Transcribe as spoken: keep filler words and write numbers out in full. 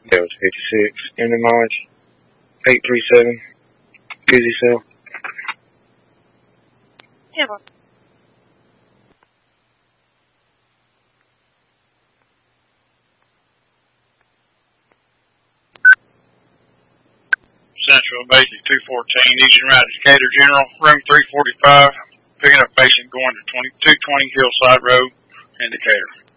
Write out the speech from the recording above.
That was fifty-six. In the March, eight three seven. Busy cell. Yeah. Central Basic two fourteen, Eastern Route Decatur General, room three forty-five, picking up patient going to two twenty Hillside Road in Decatur.